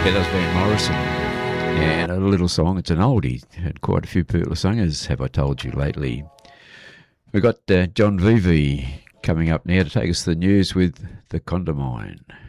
Yeah, that was Van Morrison. And a little song, it's an oldie, and quite a few people have sung as Have I Told You lately. We've got John Vivi coming up now to take us to the news with the Condamine.